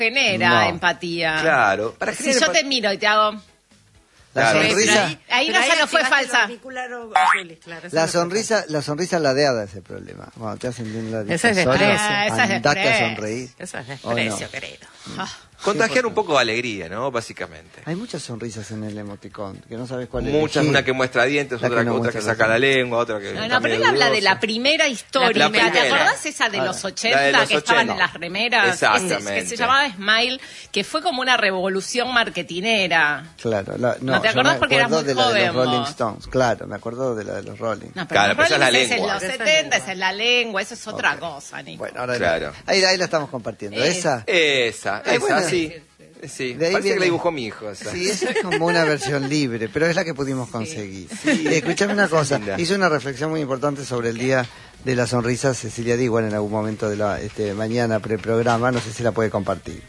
genera empatía. Claro. Si yo te miro y te hago... La sonrisa... Ahí no fue falsa. La sonrisa ladeada es el problema. Cuando te hacen bien la Esa es desprecio. andate a sonreír. Eso es desprecio, querido. Contagiar un poco de alegría, ¿no? Básicamente. Hay muchas sonrisas en el emoticón, que no sabes cuál es. Muchas, una que muestra dientes, otra que saca la lengua, otra que... No, pero él habla de la primera historia. La primera. ¿Te acordás esa de los 80 que estaban en las remeras? Exactamente. Que se llamaba Smile, que fue como una revolución marketinera. Claro. ¿No te acordás? Porque eras muy de la de joven, los Rolling vos. Stones. Claro, me acuerdo de la de los Rolling. No, pero Claro, pero esa es la Rollins lengua. en los 70, esa es la lengua, eso es otra cosa, Nico. Bueno, ahora Claro. ahí la estamos compartiendo. Esa. Bueno, sí. Sí, de ahí parece viene. que la dibujó mi hijo. Esa. Sí, esa es como una versión libre, pero es la que pudimos conseguir. Escuchame una cosa, hizo una reflexión muy importante sobre el Día de la Sonrisa Cecilia Diwan en algún momento de la mañana preprograma, no sé si la puede compartir.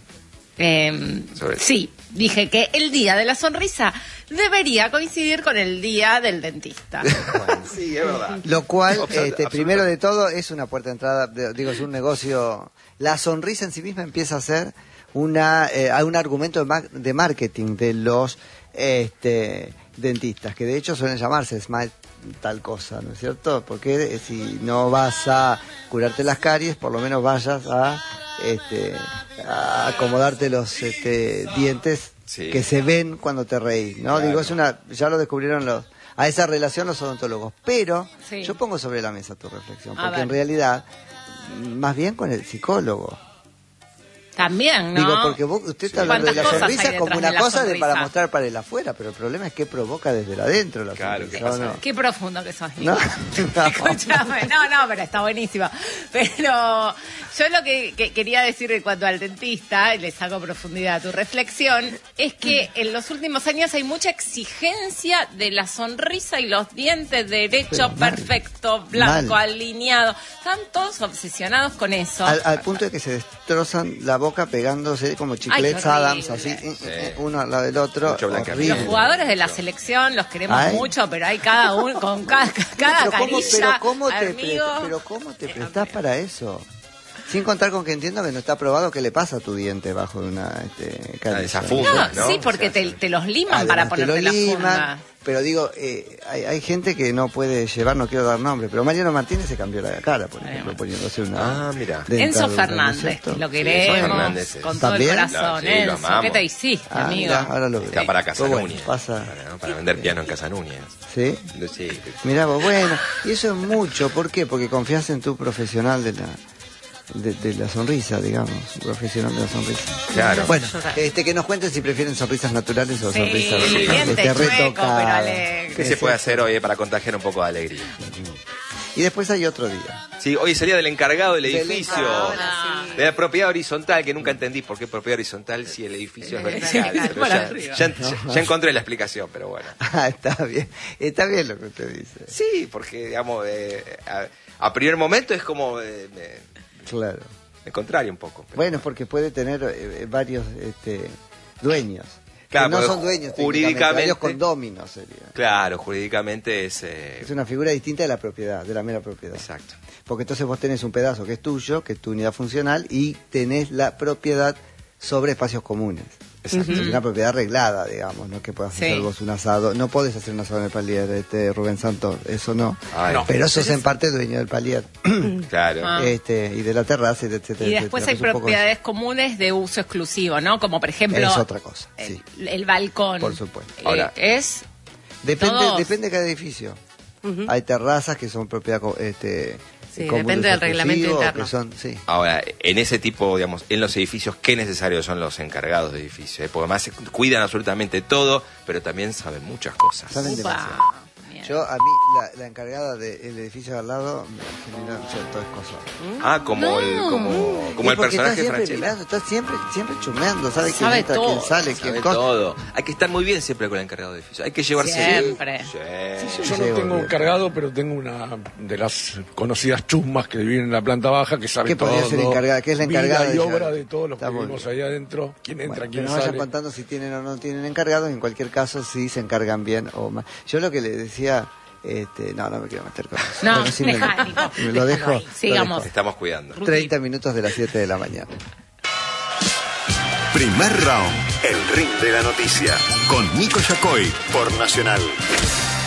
Sí, dije que el Día de la Sonrisa debería coincidir con el Día del Dentista. Bueno, sí, es verdad. Lo cual, primero de todo, es una puerta de entrada, es un negocio. La sonrisa en sí misma empieza a ser un argumento de marketing de los dentistas, que de hecho suelen llamarse Smile tal cosa, ¿no es cierto? Porque si no vas a curarte las caries, por lo menos vayas a acomodarte los dientes que se ven cuando te reís, ¿no? Claro. Digo, ya lo descubrieron a esa relación los odontólogos, pero yo pongo sobre la mesa tu reflexión, porque en realidad, más bien con el psicólogo. También, ¿no? Digo, porque usted está hablando de la sonrisa como una cosa para mostrar para el afuera, pero el problema es qué provoca desde el adentro la sonrisa. ¿no? Qué profundo que sos, Nico. Escúchame, pero está buenísimo. Pero yo lo que quería decir en cuanto al dentista, y le saco profundidad a tu reflexión, es que en los últimos años hay mucha exigencia de la sonrisa y los dientes derecho, perfecto, blanco, alineado. Están todos obsesionados con eso. Al punto de que se destrozan la boca pegándose como chiclets Adams, así, uno al lado del otro. Los jugadores de la selección los queremos mucho, pero hay cada uno con cada carilla. Pero ¿cómo te prestás para eso? Sin contar con que entiendo que no está probado qué le pasa a tu diente bajo de una esa funda, ¿no? Sí, porque te los liman para ponerte la funda. Pero digo, hay gente que no puede llevar, no quiero dar nombre, pero Mariano Martínez se cambió la cara, por ejemplo, poniéndose una... mira. Enzo Fernández, ¿no? Lo queremos con todo el corazón. Enzo, ¿qué te hiciste, amigo? Mirá, ahora lo veo. Está para Casanúñez. Pasa... Para vender piano en Casanúñez. ¿Sí? Sí. Mirá vos, bueno, y eso es mucho, ¿por qué? Porque confías en tu profesional de la sonrisa, digamos, profesional de la sonrisa. Claro. Bueno, que nos cuenten si prefieren sonrisas naturales o sonrisas retocadas. ¿Qué se puede hacer hoy para contagiar un poco de alegría? Y después hay otro día. Sí, hoy sería del encargado del edificio, de la propiedad horizontal, que nunca entendí por qué propiedad horizontal si el edificio es vertical. Pero ya encontré la explicación, pero bueno. Está bien lo que usted dice. Sí, porque digamos, a primer momento es como... Claro. El contrario un poco. Bueno, porque puede tener varios dueños. Claro, que no son dueños jurídicamente. Varios condóminos sería. Claro, jurídicamente es una figura distinta de la propiedad, de la mera propiedad. Exacto. Porque entonces vos tenés un pedazo que es tuyo, que es tu unidad funcional, y tenés la propiedad sobre espacios comunes. Exacto. Es una propiedad arreglada, digamos, no que puedas hacer vos un asado. No podés hacer un asado en el palier, Rubén Santos, eso no. No. Pero sos en parte dueño del palier. Claro. Y de la terraza, etcétera. Y después hay propiedades comunes de uso exclusivo, ¿no? Como por ejemplo... Es otra cosa, el balcón. Por supuesto. Ahora, Depende de cada edificio. Hay terrazas que son propiedad... Sí, depende del reglamento interno. Ahora, en ese tipo, digamos, en los edificios, qué necesarios son los encargados de edificios, porque además cuidan absolutamente todo, pero también saben muchas cosas. Saben demasiado. A mí, la encargada del edificio de al lado me genera cierto escozor. Como el personaje de Franchella. Está siempre chumeando, sabe quién entra, quién sale, quién cosa. Todo. Hay que estar muy bien siempre con el encargado de edificio. Hay que llevarse siempre. Yo no tengo encargado, pero tengo una de las conocidas chusmas que viven en la planta baja que sabe todo. ¿Qué podría ser encargada? ¿Qué es la encargada? Vida y obra de todos los que vivimos ahí adentro. ¿Quién entra, quién sale? No vayan contando si tienen o no tienen encargados. En cualquier caso, si se encargan bien o mal. Yo lo que le decía... no me quiero meter con eso. No, me lo dejo. Sigamos. Estamos cuidando. 30 minutos de las 7 de la mañana. Primer round, el ring de la noticia, con Nico Yacoy por Nacional.